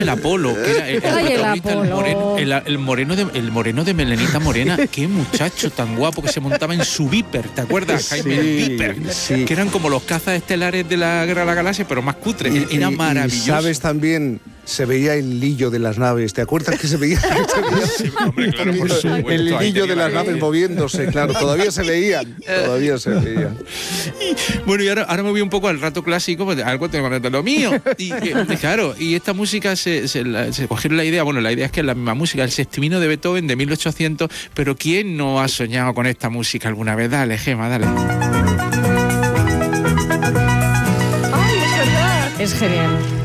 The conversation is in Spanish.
el Apolo, que era el protagonista, el moreno de Melenita Morena. Qué muchacho tan guapo que se montaba en su Viper, ¿te acuerdas, Jaime? El Viper, que eran como los cazas estelares de la Guerra de la Galaxia, pero más cutres. Era maravilloso. Y sabes también, se veía el lillo de las naves, ¿te acuerdas que se veía? Sí, hombre, claro, por supuesto. El lillo de las naves moviéndose, claro, todavía se veían. Bueno, y ahora me voy un poco al rato clásico, pues algo tengo que lo mío. Y claro, y esta música se cogieron la idea, bueno, la idea es que es la misma música, el Sextimino de Beethoven de 1800, pero ¿quién no ha soñado con esta música alguna vez? Dale, Gema, dale. Ay, es verdad. Es genial.